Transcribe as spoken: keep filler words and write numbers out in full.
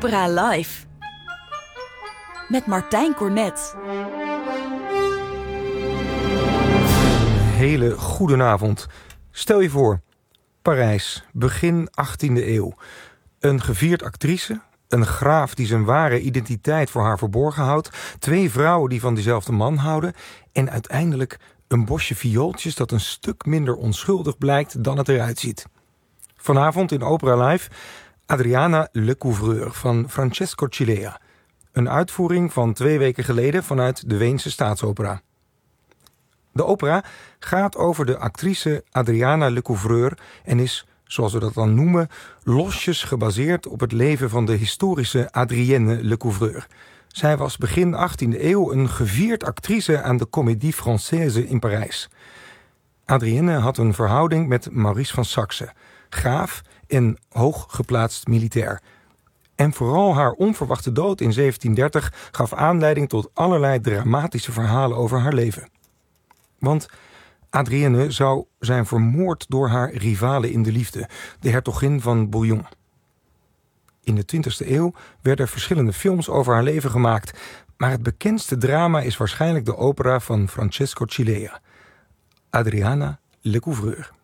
Opera Live. Met Martijn Cornet. Hele goedenavond. Stel je voor, Parijs, begin achttiende eeuw. Een gevierd actrice, een graaf die zijn ware identiteit voor haar verborgen houdt, twee vrouwen die van diezelfde man houden en uiteindelijk een bosje viooltjes dat een stuk minder onschuldig blijkt dan het eruit ziet. Vanavond in Opera Live Adriana Lecouvreur van Francesco Cilea. Een uitvoering van twee weken geleden vanuit de Weense Staatsopera. De opera gaat over de actrice Adriana Lecouvreur en is, zoals we dat dan noemen, losjes gebaseerd op het leven van de historische Adrienne Lecouvreur. Zij was begin achttiende eeuw een gevierd actrice aan de Comédie Française in Parijs. Adrienne had een verhouding met Maurice van Saxe, graaf en hooggeplaatst militair. En vooral haar onverwachte dood in zeventiendertig gaf aanleiding tot allerlei dramatische verhalen over haar leven. Want Adrienne zou zijn vermoord door haar rivale in de liefde, de hertogin van Bouillon. In de twintigste eeuw werden verschillende films over haar leven gemaakt, maar het bekendste drama is waarschijnlijk de opera van Francesco Cilea, Adriana Lecouvreur.